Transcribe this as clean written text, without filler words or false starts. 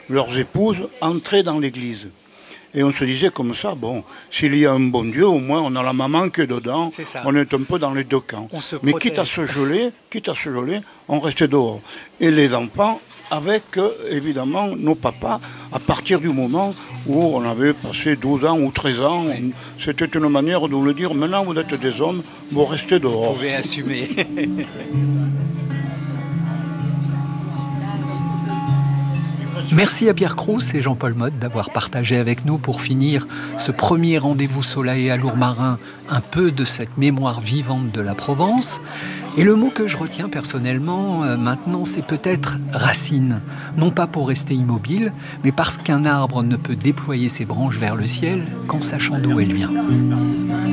leurs épouses entraient dans l'église. Et on se disait comme ça, bon, s'il y a un bon Dieu, au moins on a la maman qui est dedans, on est un peu dans les deux camps. Mais quitte à se geler, on restait dehors. Et les enfants, avec évidemment nos papas, à partir du moment où on avait passé 12 ans ou 13 ans, c'était une manière de nous dire, maintenant vous êtes des hommes, vous restez dehors. Vous pouvez assumer. Merci à Pierre Crous et Jean-Paul Motte d'avoir partagé avec nous, pour finir ce premier rendez-vous Soleil à Lourmarin, un peu de cette mémoire vivante de la Provence. Et le mot que je retiens personnellement maintenant, c'est peut-être racine. Non pas pour rester immobile, mais parce qu'un arbre ne peut déployer ses branches vers le ciel qu'en sachant d'où elle vient.